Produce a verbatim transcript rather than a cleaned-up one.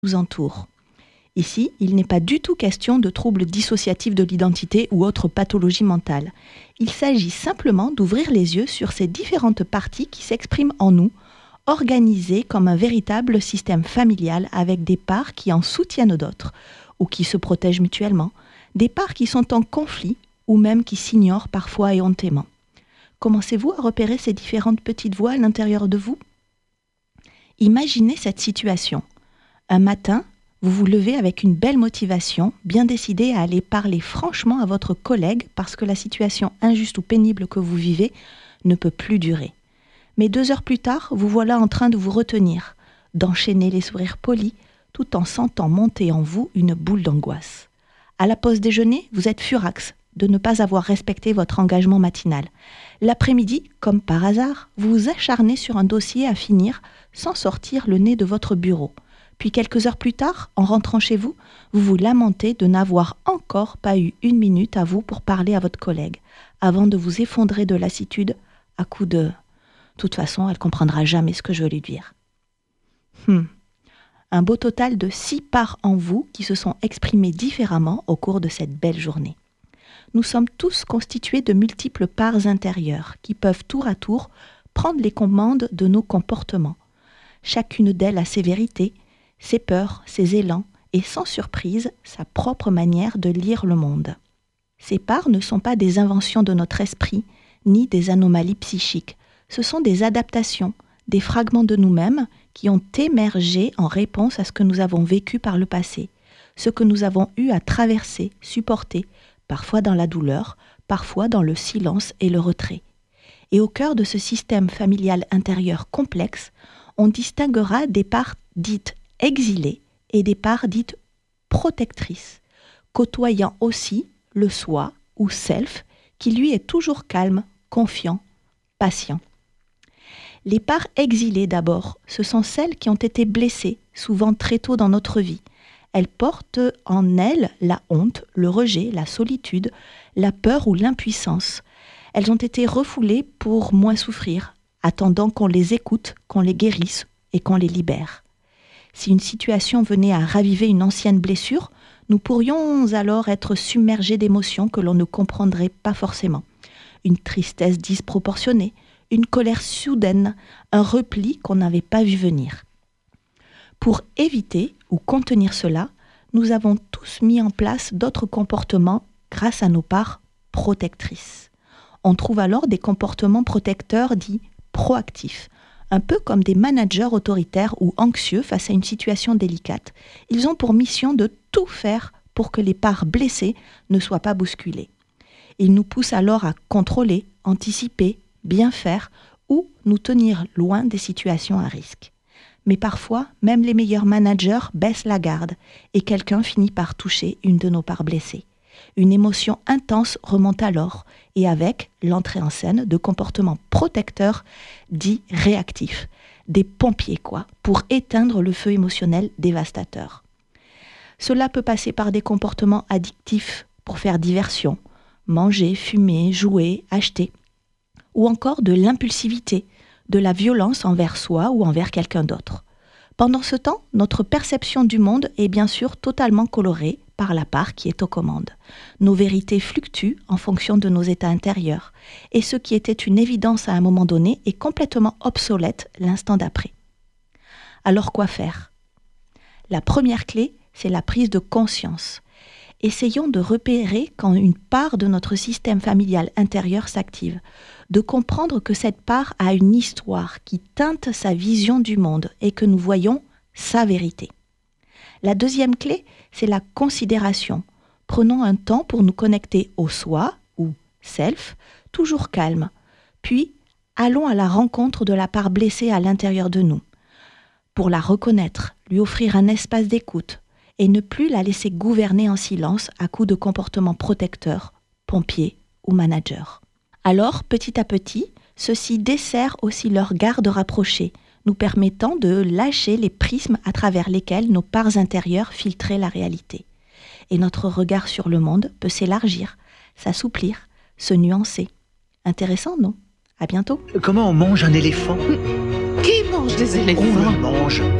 nous entoure. Ici, il n'est pas du tout question de troubles dissociatifs de l'identité ou autres pathologies mentales. Il s'agit simplement d'ouvrir les yeux sur ces différentes parties qui s'expriment en nous, organisées comme un véritable système familial avec des parts qui en soutiennent d'autres ou qui se protègent mutuellement, des parts qui sont en conflit ou même qui s'ignorent parfois éhontément. Commencez-vous à repérer ces différentes petites voix à l'intérieur de vous ? Imaginez cette situation. Un matin, vous vous levez avec une belle motivation, bien décidé à aller parler franchement à votre collègue parce que la situation injuste ou pénible que vous vivez ne peut plus durer. Mais deux heures plus tard, vous voilà en train de vous retenir, d'enchaîner les sourires polis, tout en sentant monter en vous une boule d'angoisse. À la pause déjeuner, vous êtes furax de ne pas avoir respecté votre engagement matinal. L'après-midi, comme par hasard, vous vous acharnez sur un dossier à finir sans sortir le nez de votre bureau. Puis quelques heures plus tard, en rentrant chez vous, vous vous lamentez de n'avoir encore pas eu une minute à vous pour parler à votre collègue, avant de vous effondrer de lassitude à coups de « de toute façon, elle comprendra jamais ce que je vais lui dire ». Hmm. Un beau total de six parts en vous qui se sont exprimées différemment au cours de cette belle journée. Nous sommes tous constitués de multiples parts intérieures qui peuvent tour à tour prendre les commandes de nos comportements. Chacune d'elles a ses vérités, ses peurs, ses élans et sans surprise, sa propre manière de lire le monde. Ces parts ne sont pas des inventions de notre esprit, ni des anomalies psychiques. Ce sont des adaptations, des fragments de nous-mêmes qui ont émergé en réponse à ce que nous avons vécu par le passé, ce que nous avons eu à traverser, supporter, parfois dans la douleur, parfois dans le silence et le retrait. Et au cœur de ce système familial intérieur complexe, on distinguera des parts dites exilées et des parts dites protectrices, côtoyant aussi le soi ou self qui lui est toujours calme, confiant, patient. Les parts exilées d'abord, ce sont celles qui ont été blessées, souvent très tôt dans notre vie. Elles portent en elles la honte, le rejet, la solitude, la peur ou l'impuissance. Elles ont été refoulées pour moins souffrir, attendant qu'on les écoute, qu'on les guérisse et qu'on les libère. Si une situation venait à raviver une ancienne blessure, nous pourrions alors être submergés d'émotions que l'on ne comprendrait pas forcément. Une tristesse disproportionnée, une colère soudaine, un repli qu'on n'avait pas vu venir. Pour éviter ou contenir cela, nous avons tous mis en place d'autres comportements grâce à nos parts protectrices. On trouve alors des comportements protecteurs dits proactifs, un peu comme des managers autoritaires ou anxieux face à une situation délicate. Ils ont pour mission de tout faire pour que les parts blessées ne soient pas bousculées. Ils nous poussent alors à contrôler, anticiper, bien faire ou nous tenir loin des situations à risque. Mais parfois, même les meilleurs managers baissent la garde et quelqu'un finit par toucher une de nos parts blessées. Une émotion intense remonte alors et avec l'entrée en scène de comportements protecteurs dits réactifs, des pompiers quoi, pour éteindre le feu émotionnel dévastateur. Cela peut passer par des comportements addictifs pour faire diversion, manger, fumer, jouer, acheter, ou encore de l'impulsivité, de la violence envers soi ou envers quelqu'un d'autre. Pendant ce temps, notre perception du monde est bien sûr totalement colorée par la part qui est aux commandes. Nos vérités fluctuent en fonction de nos états intérieurs, et ce qui était une évidence à un moment donné est complètement obsolète l'instant d'après. Alors quoi faire ? La première clé, c'est la prise de conscience. Essayons de repérer quand une part de notre système familial intérieur s'active, de comprendre que cette part a une histoire qui teinte sa vision du monde et que nous voyons sa vérité. La deuxième clé, c'est la considération. Prenons un temps pour nous connecter au soi ou self, toujours calme. Puis, allons à la rencontre de la part blessée à l'intérieur de nous. Pour la reconnaître, lui offrir un espace d'écoute et ne plus la laisser gouverner en silence à coups de comportements protecteurs, pompiers ou managers. Alors, petit à petit, ceux-ci desserrent aussi leur garde rapprochée, nous permettant de lâcher les prismes à travers lesquels nos parts intérieures filtraient la réalité. Et notre regard sur le monde peut s'élargir, s'assouplir, se nuancer. Intéressant, non ? À bientôt. Comment on mange un éléphant ? Qui mange des éléphants ? On le mange.